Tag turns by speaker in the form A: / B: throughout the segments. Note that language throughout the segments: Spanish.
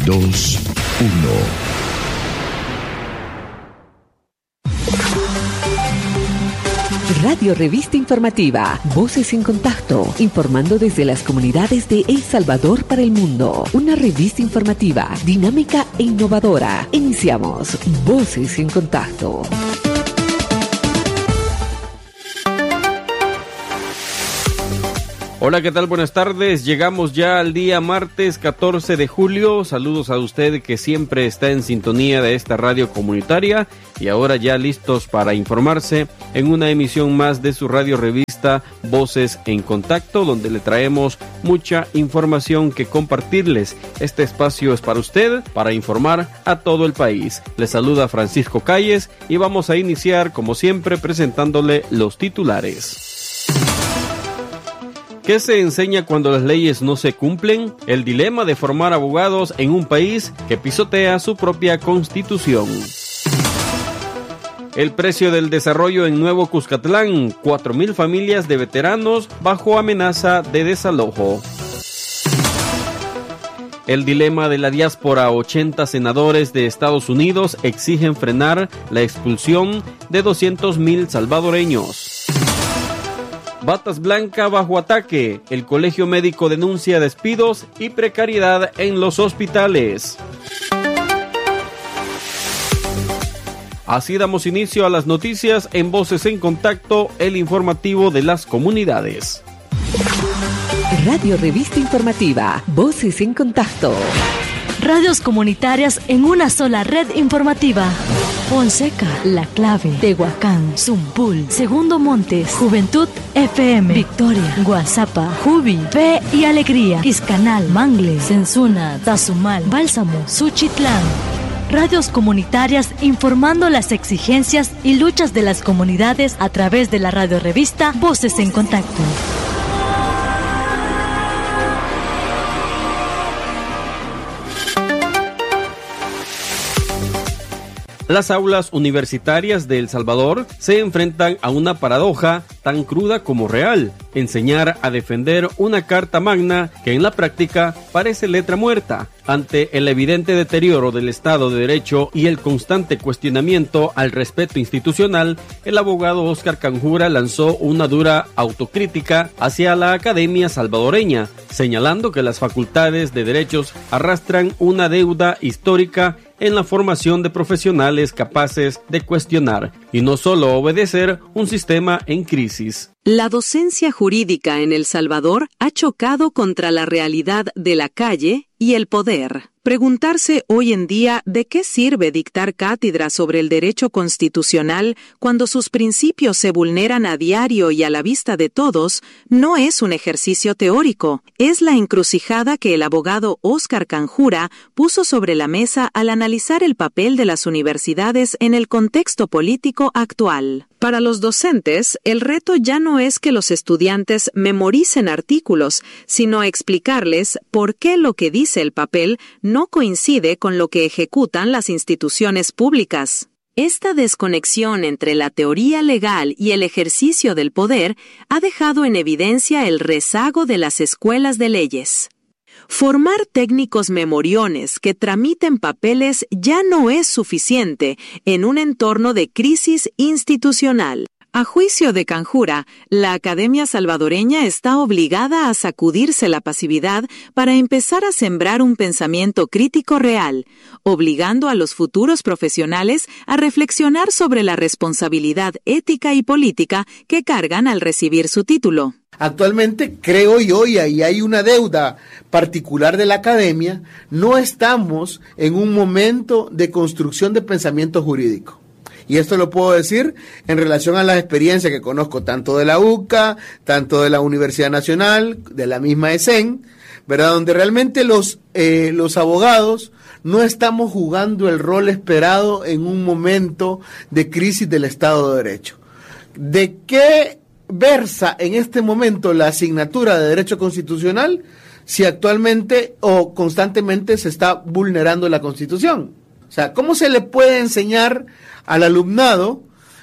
A: 2, 1.
B: Radio Revista Informativa, Voces en Contacto, informando desde las comunidades de El Salvador para el mundo. Una revista informativa, dinámica e innovadora. Iniciamos Voces en Contacto.
C: Hola, ¿qué tal? Buenas tardes. Llegamos ya al día martes 14 de julio. Saludos a usted que siempre está en sintonía de esta radio comunitaria y ahora ya listos para informarse en una emisión más de su radio revista Voces en Contacto, donde le traemos mucha información que compartirles. Este espacio es para usted, para informar a todo el país. Le saluda Francisco Calles y vamos a iniciar, como siempre, presentándole los titulares. ¿Qué se enseña cuando las leyes no se cumplen? El dilema de formar abogados en un país que pisotea su propia constitución. El precio del desarrollo en Nuevo Cuscatlán, 4,000 familias de veteranos bajo amenaza de desalojo. El dilema de la diáspora, 80 senadores de Estados Unidos exigen frenar la expulsión de 200,000 salvadoreños. Batas Blanca bajo ataque. El Colegio Médico denuncia despidos y precariedad en los hospitales. Así damos inicio a las noticias en Voces en Contacto, el informativo de las comunidades.
B: Radio Revista Informativa, Voces en Contacto.
D: Radios comunitarias en una sola red informativa. Fonseca, La Clave, Tehuacán, Zumpul, Segundo Montes, Juventud FM, Victoria, Guazapa, Jubi, Fe y Alegría, Quiscanal, Mangle, Sensuna, Tazumal, Bálsamo, Suchitlán. Radios comunitarias informando las exigencias y luchas de las comunidades a través de la radio revista Voces en Contacto.
C: Las aulas universitarias de El Salvador se enfrentan a una paradoja tan cruda como real: enseñar a defender una carta magna que en la práctica parece letra muerta. Ante el evidente deterioro del Estado de Derecho y el constante cuestionamiento al respeto institucional, el abogado Óscar Canjura lanzó una dura autocrítica hacia la academia salvadoreña, señalando que las facultades de derechos arrastran una deuda histórica en la formación de profesionales capaces de cuestionar y no solo obedecer un sistema en crisis.
E: La docencia jurídica en El Salvador ha chocado contra la realidad de la calle y el poder. Preguntarse hoy en día de qué sirve dictar cátedra sobre el derecho constitucional cuando sus principios se vulneran a diario y a la vista de todos no es un ejercicio teórico, es la encrucijada que el abogado Óscar Canjura puso sobre la mesa al analizar el papel de las universidades en el contexto político actual. Para los docentes, el reto ya no es que los estudiantes memoricen artículos, sino explicarles por qué lo que dice el papel no coincide con lo que ejecutan las instituciones públicas. Esta desconexión entre la teoría legal y el ejercicio del poder ha dejado en evidencia el rezago de las escuelas de leyes. Formar técnicos memoriones que tramiten papeles ya no es suficiente en un entorno de crisis institucional. A juicio de Canjura, la Academia Salvadoreña está obligada a sacudirse la pasividad para empezar a sembrar un pensamiento crítico real, obligando a los futuros profesionales a reflexionar sobre la responsabilidad ética y política que cargan al recibir su título.
F: Actualmente, creo yo, y ahí hay una deuda particular de la academia, no estamos en un momento de construcción de pensamiento jurídico. Y esto lo puedo decir en relación a las experiencias que conozco tanto de la UCA, tanto de la Universidad Nacional, de la misma ESEN, ¿verdad? Donde realmente los abogados no estamos jugando el rol esperado en un momento de crisis del Estado de Derecho. ¿De qué versa en este momento la asignatura de Derecho Constitucional si actualmente o constantemente se está vulnerando la Constitución? O sea, ¿cómo se le puede enseñar al alumnado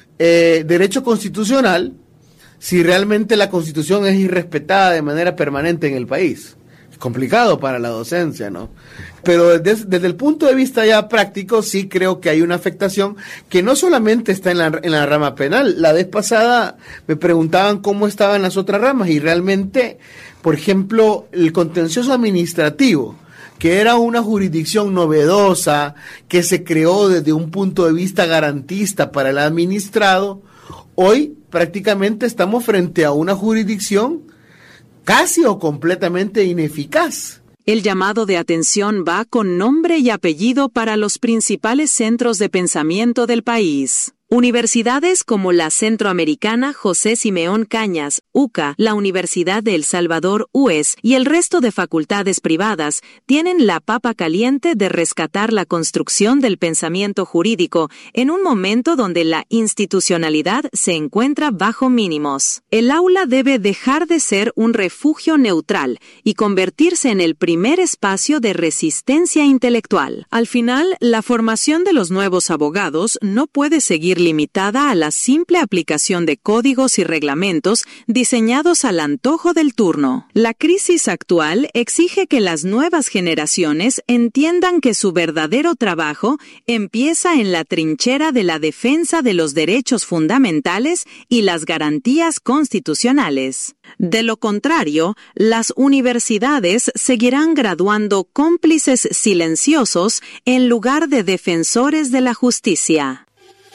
F: Derecho Constitucional si realmente la Constitución es irrespetada de manera permanente en el país? complicado para la docencia, ¿no? Pero desde el punto de vista ya práctico, sí creo que hay una afectación que no solamente está en la rama penal. La vez pasada me preguntaban cómo estaban las otras ramas y realmente, por ejemplo, el contencioso administrativo, que era una jurisdicción novedosa, que se creó desde un punto de vista garantista para el administrado, hoy prácticamente estamos frente a una jurisdicción casi o completamente ineficaz.
E: El llamado de atención va con nombre y apellido para los principales centros de pensamiento del país. Universidades como la Centroamericana José Simeón Cañas, UCA, la Universidad de El Salvador, UES, y el resto de facultades privadas tienen la papa caliente de rescatar la construcción del pensamiento jurídico en un momento donde la institucionalidad se encuentra bajo mínimos. El aula debe dejar de ser un refugio neutral y convertirse en el primer espacio de resistencia intelectual. Al final, la formación de los nuevos abogados no puede seguir limitada a la simple aplicación de códigos y reglamentos diseñados al antojo del turno. La crisis actual exige que las nuevas generaciones entiendan que su verdadero trabajo empieza en la trinchera de la defensa de los derechos fundamentales y las garantías constitucionales. De lo contrario, las universidades seguirán graduando cómplices silenciosos en lugar de defensores de la justicia.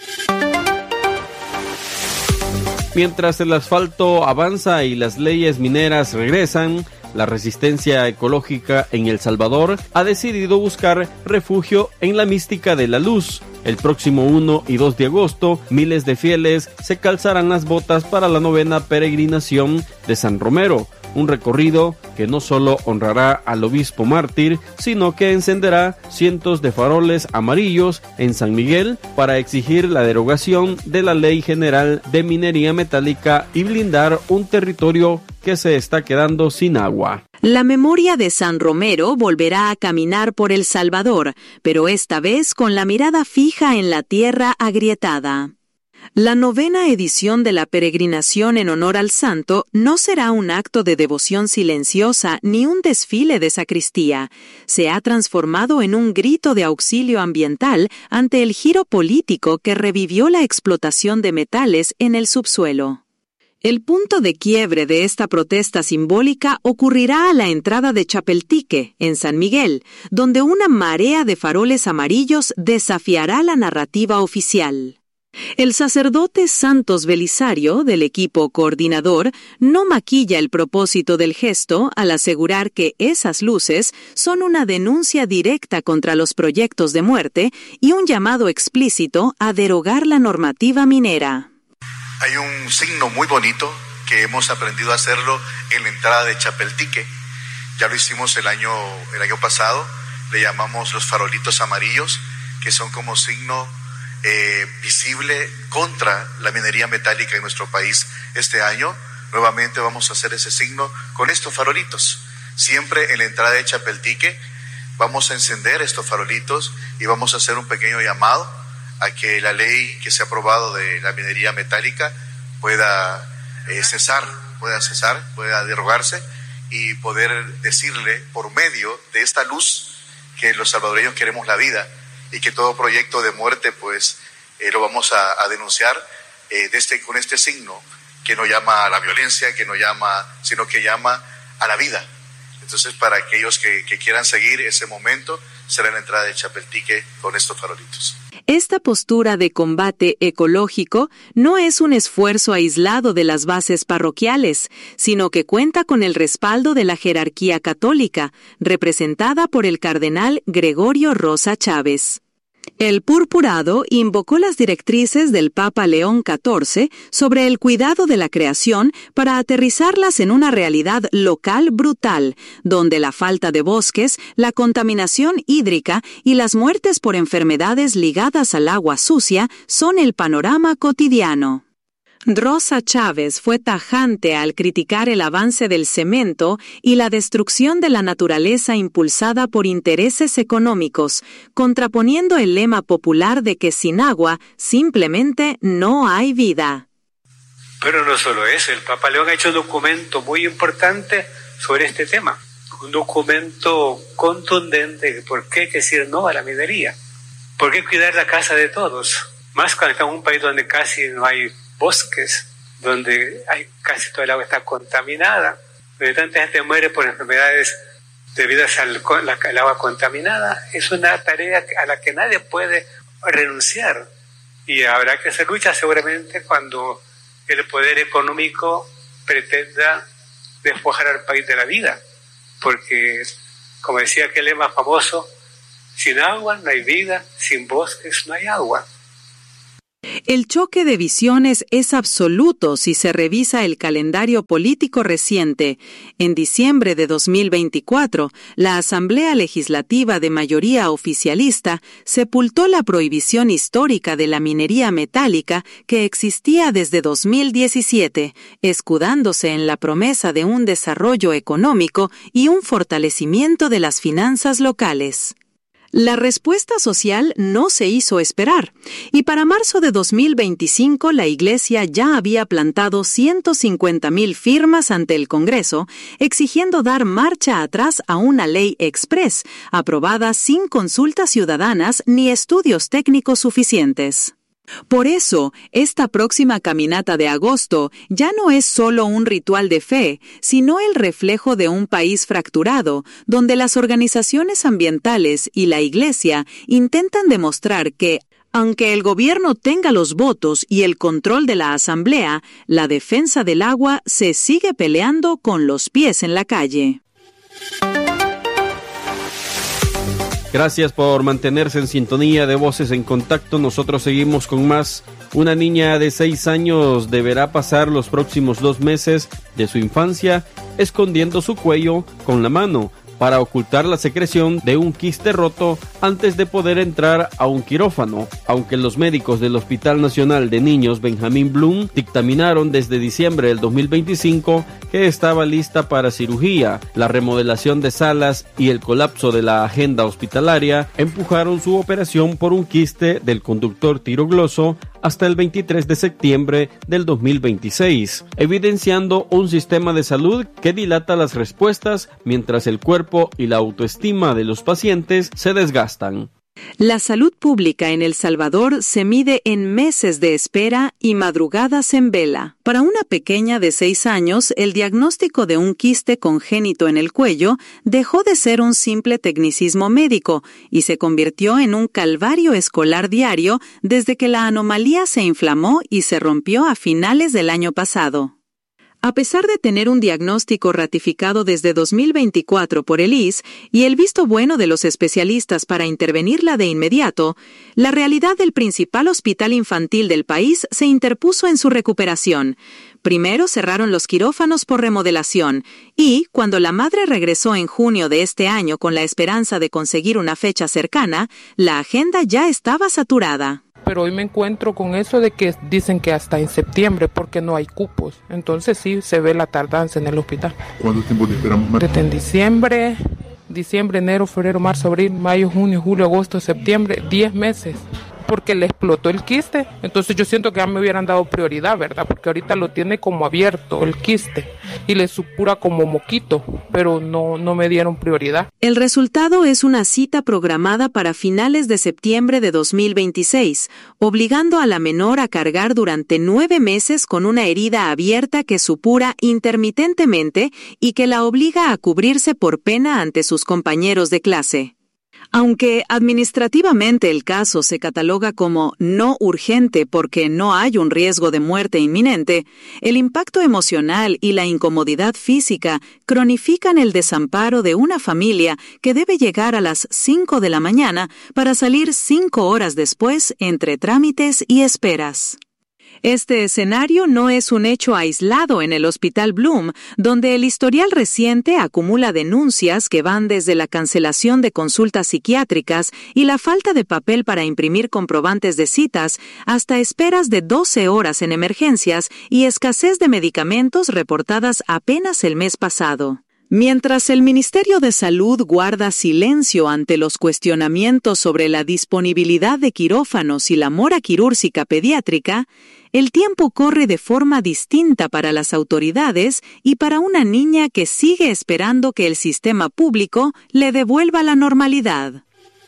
C: Mientras el asfalto avanza y las leyes mineras regresan, la resistencia ecológica en El Salvador ha decidido buscar refugio en la mística de la luz. El próximo 1 y 2 de agosto, miles de fieles se calzarán las botas para la 9ª peregrinación de San Romero, un recorrido que no solo honrará al obispo mártir, sino que encenderá cientos de faroles amarillos en San Miguel para exigir la derogación de la Ley General de Minería Metálica y blindar un territorio que se está quedando sin agua.
E: La memoria de San Romero volverá a caminar por El Salvador, pero esta vez con la mirada fija en la tierra agrietada. La 9ª edición de la peregrinación en honor al santo no será un acto de devoción silenciosa ni un desfile de sacristía. Se ha transformado en un grito de auxilio ambiental ante el giro político que revivió la explotación de metales en el subsuelo. El punto de quiebre de esta protesta simbólica ocurrirá a la entrada de Chapeltique, en San Miguel, donde una marea de faroles amarillos desafiará la narrativa oficial. El sacerdote Santos Belisario, del equipo coordinador, no maquilla el propósito del gesto al asegurar que esas luces son una denuncia directa contra los proyectos de muerte y un llamado explícito a derogar la normativa minera.
A: Hay un signo muy bonito que hemos aprendido a hacerlo en la entrada de Chapeltique. Ya lo hicimos el año pasado, le llamamos los farolitos amarillos, que son como signo visible contra la minería metálica en nuestro país. Este año nuevamente vamos a hacer ese signo con estos farolitos. Siempre en la entrada de Chapeltique vamos a encender estos farolitos y vamos a hacer un pequeño llamado a que la ley que se ha aprobado de la minería metálica pueda cesar, pueda derogarse y poder decirle por medio de esta luz que los salvadoreños queremos la vida y que todo proyecto de muerte pues lo vamos a denunciar con este signo que no llama a la violencia, sino que llama a la vida. Entonces, para aquellos que quieran seguir ese momento, será en la entrada de Chapeltique con estos farolitos.
E: Esta postura de combate ecológico no es un esfuerzo aislado de las bases parroquiales, sino que cuenta con el respaldo de la jerarquía católica, representada por el cardenal Gregorio Rosa Chávez. El purpurado invocó las directrices del Papa León XIV sobre el cuidado de la creación para aterrizarlas en una realidad local brutal, donde la falta de bosques, la contaminación hídrica y las muertes por enfermedades ligadas al agua sucia son el panorama cotidiano. Rosa Chávez fue tajante al criticar el avance del cemento y la destrucción de la naturaleza impulsada por intereses económicos, contraponiendo el lema popular de que sin agua simplemente no hay vida.
G: Pero no solo eso, el Papa León ha hecho un documento muy importante sobre este tema. un documento contundente de por qué hay que decir no a la minería, por qué cuidar la casa de todos, más cuando estamos en un país donde casi no hay bosques, donde casi toda el agua está contaminada, donde tanta gente muere por enfermedades debidas al agua contaminada. Es una tarea a la que nadie puede renunciar, y habrá que hacer lucha seguramente cuando el poder económico pretenda despojar al país de la vida, porque, como decía aquel lema famoso, sin agua no hay vida, sin bosques no hay agua.
E: El choque de visiones es absoluto si se revisa el calendario político reciente. En diciembre de 2024, la Asamblea Legislativa de mayoría oficialista sepultó la prohibición histórica de la minería metálica que existía desde 2017, escudándose en la promesa de un desarrollo económico y un fortalecimiento de las finanzas locales. La respuesta social no se hizo esperar, y para marzo de 2025 la Iglesia ya había plantado 150,000 firmas ante el Congreso, exigiendo dar marcha atrás a una ley express, aprobada sin consultas ciudadanas ni estudios técnicos suficientes. Por eso, esta próxima caminata de agosto ya no es solo un ritual de fe, sino el reflejo de un país fracturado, donde las organizaciones ambientales y la Iglesia intentan demostrar que, aunque el gobierno tenga los votos y el control de la Asamblea, la defensa del agua se sigue peleando con los pies en la calle.
C: Gracias por mantenerse en sintonía de Voces en Contacto. Nosotros seguimos con más. Una niña de 6 años deberá pasar los próximos 2 meses de su infancia escondiendo su cuello con la mano para ocultar la secreción de un quiste roto antes de poder entrar a un quirófano, aunque los médicos del Hospital Nacional de Niños Benjamin Bloom dictaminaron desde diciembre del 2025 que estaba lista para cirugía. La remodelación de salas y el colapso de la agenda hospitalaria empujaron su operación por un quiste del conductor tirogloso hasta el 23 de septiembre del 2026, evidenciando un sistema de salud que dilata las respuestas mientras el cuerpo y la autoestima de los pacientes se desgastan.
E: La salud pública en El Salvador se mide en meses de espera y madrugadas en vela. Para una pequeña de 6 años, el diagnóstico de un quiste congénito en el cuello dejó de ser un simple tecnicismo médico y se convirtió en un calvario escolar diario desde que la anomalía se inflamó y se rompió a finales del año pasado. A pesar de tener un diagnóstico ratificado desde 2024 por el IS y el visto bueno de los especialistas para intervenirla de inmediato, la realidad del principal hospital infantil del país se interpuso en su recuperación. Primero cerraron los quirófanos por remodelación y, cuando la madre regresó en junio de este año con la esperanza de conseguir una fecha cercana, la agenda ya estaba saturada.
H: Pero hoy me encuentro con eso de que dicen que hasta en septiembre porque no hay cupos. Entonces sí, se ve la tardanza en el hospital.
I: ¿Cuánto tiempo te esperamos más?
H: Desde en diciembre, enero, febrero, marzo, abril, mayo, junio, julio, agosto, septiembre, 10 meses. Porque le explotó el quiste. Entonces yo siento que ya me hubieran dado prioridad, ¿verdad? Porque ahorita lo tiene como abierto el quiste y le supura como moquito, pero no me dieron prioridad.
E: El resultado es una cita programada para finales de septiembre de 2026, obligando a la menor a cargar durante 9 meses con una herida abierta que supura intermitentemente y que la obliga a cubrirse por pena ante sus compañeros de clase. Aunque administrativamente el caso se cataloga como no urgente porque no hay un riesgo de muerte inminente, el impacto emocional y la incomodidad física cronifican el desamparo de una familia que debe llegar a las 5 de la mañana para salir 5 horas después entre trámites y esperas. Este escenario no es un hecho aislado en el Hospital Bloom, donde el historial reciente acumula denuncias que van desde la cancelación de consultas psiquiátricas y la falta de papel para imprimir comprobantes de citas, hasta esperas de 12 horas en emergencias y escasez de medicamentos reportadas apenas el mes pasado. Mientras el Ministerio de Salud guarda silencio ante los cuestionamientos sobre la disponibilidad de quirófanos y la mora quirúrgica pediátrica, El tiempo corre de forma distinta para las autoridades y para una niña que sigue esperando que el sistema público le devuelva la normalidad.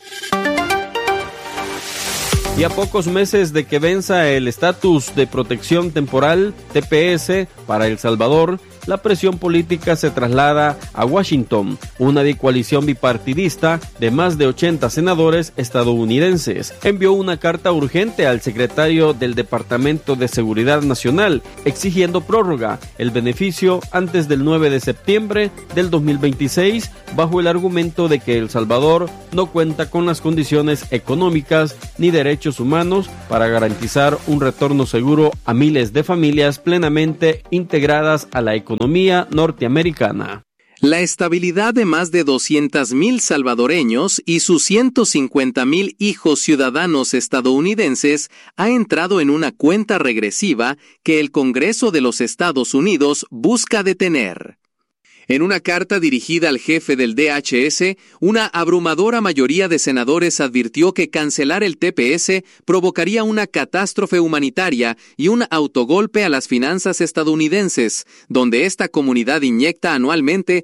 C: Y a pocos meses de que venza el estatus de protección temporal, TPS, para El Salvador, la presión política se traslada a Washington. Una coalición bipartidista de más de 80 senadores estadounidenses envió una carta urgente al secretario del Departamento de Seguridad Nacional exigiendo prórroga el beneficio antes del 9 de septiembre del 2026 bajo el argumento de que El Salvador no cuenta con las condiciones económicas ni derechos humanos para garantizar un retorno seguro a miles de familias plenamente integradas a la economía norteamericana.
I: La estabilidad de más de 200,000 salvadoreños y sus 150,000 hijos ciudadanos estadounidenses ha entrado en una cuenta regresiva que el Congreso de los Estados Unidos busca detener. En una carta dirigida al jefe del DHS, una abrumadora mayoría de senadores advirtió que cancelar el TPS provocaría una catástrofe humanitaria y un autogolpe a las finanzas estadounidenses, donde esta comunidad inyecta anualmente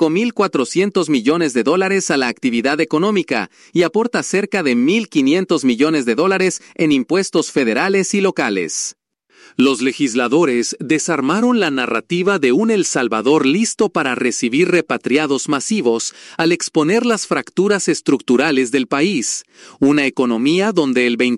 I: $5,400 millones a la actividad económica y aporta cerca de $1,500 millones en impuestos federales y locales. Los legisladores desarmaron la narrativa de un El Salvador listo para recibir repatriados masivos al exponer las fracturas estructurales del país, una economía donde el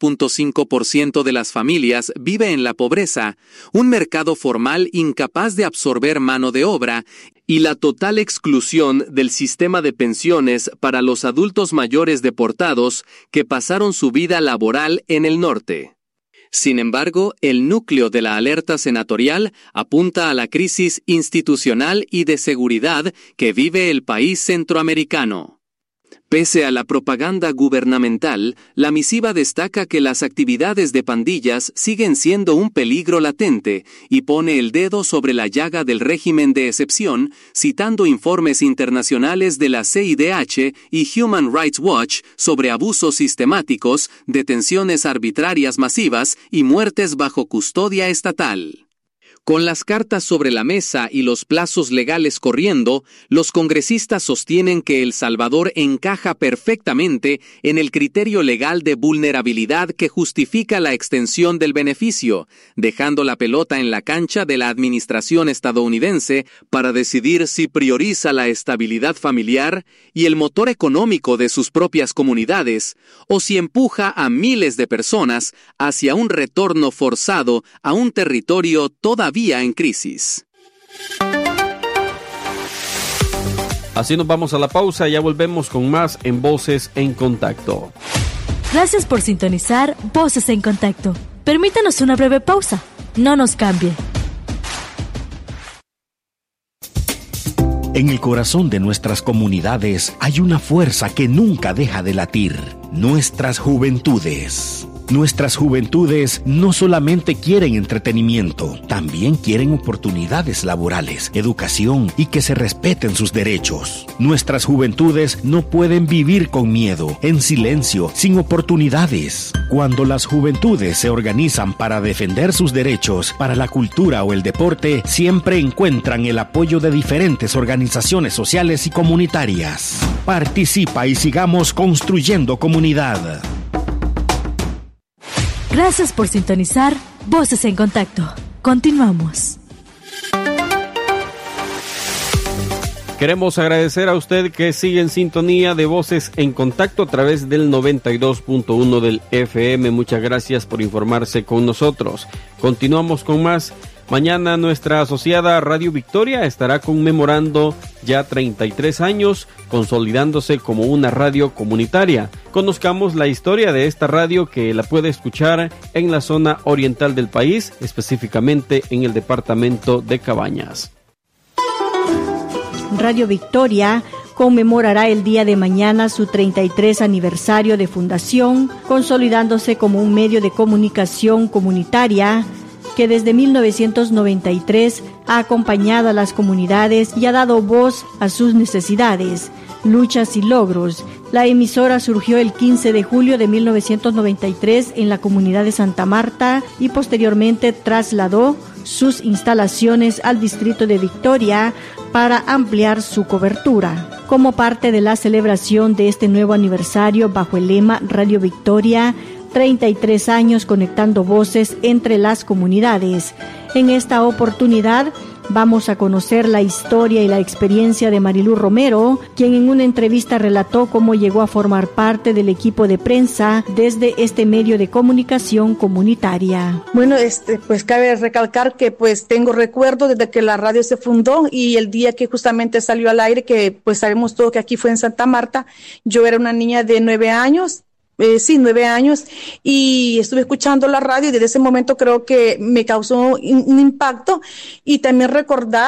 I: 22.5% de las familias vive en la pobreza, un mercado formal incapaz de absorber mano de obra y la total exclusión del sistema de pensiones para los adultos mayores deportados que pasaron su vida laboral en el norte. Sin embargo, el núcleo de la alerta senatorial apunta a la crisis institucional y de seguridad que vive el país centroamericano. Pese a la propaganda gubernamental, la misiva destaca que las actividades de pandillas siguen siendo un peligro latente y pone el dedo sobre la llaga del régimen de excepción, citando informes internacionales de la CIDH y Human Rights Watch sobre abusos sistemáticos, detenciones arbitrarias masivas y muertes bajo custodia estatal. Con las cartas sobre la mesa y los plazos legales corriendo, los congresistas sostienen que El Salvador encaja perfectamente en el criterio legal de vulnerabilidad que justifica la extensión del beneficio, dejando la pelota en la cancha de la administración estadounidense para decidir si prioriza la estabilidad familiar y el motor económico de sus propias comunidades, o si empuja a miles de personas hacia un retorno forzado a un territorio todavía en crisis.
C: Así nos vamos a la pausa, ya volvemos con más en Voces en Contacto.
D: Gracias por sintonizar Voces en Contacto. Permítanos una breve pausa. No nos cambie.
J: En el corazón de nuestras comunidades hay una fuerza que nunca deja de latir: nuestras juventudes. Nuestras juventudes no solamente quieren entretenimiento, también quieren oportunidades laborales, educación y que se respeten sus derechos. Nuestras juventudes no pueden vivir con miedo, en silencio, sin oportunidades. Cuando las juventudes se organizan para defender sus derechos, para la cultura o el deporte, siempre encuentran el apoyo de diferentes organizaciones sociales y comunitarias. Participa y sigamos construyendo comunidad.
D: Gracias por sintonizar Voces en Contacto. Continuamos.
C: Queremos agradecer a usted que sigue en sintonía de Voces en Contacto a través del 92.1 del FM. Muchas gracias por informarse con nosotros. Continuamos con más. Mañana nuestra asociada Radio Victoria estará conmemorando ya 33 años, consolidándose como una radio comunitaria. Conozcamos la historia de esta radio que la puede escuchar en la zona oriental del país, específicamente en el departamento de Cabañas.
K: Radio Victoria conmemorará el día de mañana su 33 aniversario de fundación, consolidándose como un medio de comunicación comunitaria que desde 1993 ha acompañado a las comunidades y ha dado voz a sus necesidades. luchas y logros. La emisora surgió el 15 de julio de 1993 en la comunidad de Santa Marta y posteriormente trasladó sus instalaciones al distrito de Victoria para ampliar su cobertura. Como parte de la celebración de este nuevo aniversario bajo el lema Radio Victoria, 33 años conectando voces entre las comunidades. En esta oportunidad vamos a conocer la historia y la experiencia de Marilú Romero, quien en una entrevista relató cómo llegó a formar parte del equipo de prensa desde este medio de comunicación comunitaria.
L: Bueno, pues cabe recalcar que pues tengo recuerdo desde que la radio se fundó y el día que justamente salió al aire, que pues sabemos todo que aquí fue en Santa Marta. Yo era una niña de 9 años. 9 años, y estuve escuchando la radio y desde ese momento creo que me causó un impacto, y también recordar